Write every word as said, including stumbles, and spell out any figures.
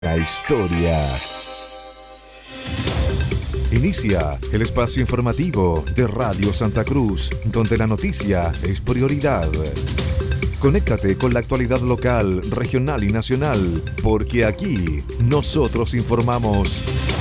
La historia. Inicia el espacio informativo de Radio Santa Cruz, donde la noticia es prioridad. Conéctate con la actualidad local, regional y nacional, porque aquí nosotros informamos.